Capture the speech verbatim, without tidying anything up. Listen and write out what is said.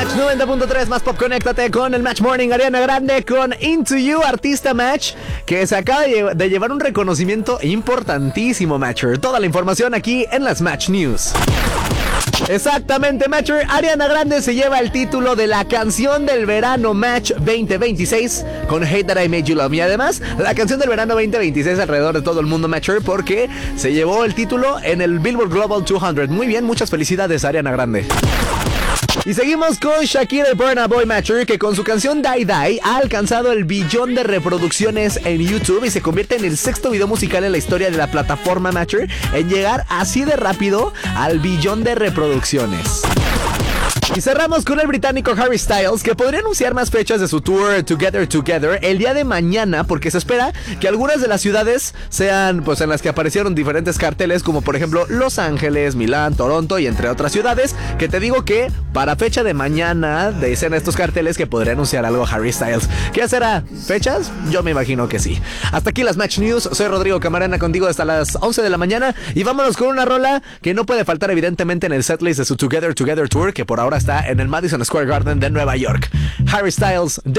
noventa punto tres más pop, conéctate con el Match Morning. Ariana Grande con Into You, artista Match, que se acaba de llevar un reconocimiento importantísimo, Matcher. Toda la información aquí en las Match News. Exactamente, Matcher. Ariana Grande se lleva el título de la canción del verano Match veinte veintiséis con Hate That I Made You Love Me. Además, la canción del verano veinte veintiséis alrededor de todo el mundo, Matcher, porque se llevó el título en el Billboard Global doscientos. Muy bien, muchas felicidades, Ariana Grande. Y seguimos con Shakira y Burna Boy, Matcher, que con su canción Die Die ha alcanzado el billón de reproducciones en YouTube y se convierte en el sexto video musical en la historia de la plataforma, Matcher, en llegar así de rápido al billón de reproducciones. Y cerramos con el británico Harry Styles, que podría anunciar más fechas de su tour Together Together el día de mañana, porque se espera que algunas de las ciudades sean pues en las que aparecieron diferentes carteles, como por ejemplo Los Ángeles, Milán, Toronto y entre otras ciudades, que te digo que para fecha de mañana dicen estos carteles que podría anunciar algo Harry Styles. ¿Qué será? ¿Fechas? Yo me imagino que sí. Hasta aquí las Match News. Soy Rodrigo Camarena contigo hasta las once de la mañana y vámonos con una rola que no puede faltar evidentemente en el setlist de su Together Together Tour, que por ahora está en el Madison Square Garden de Nueva York. Harry Styles,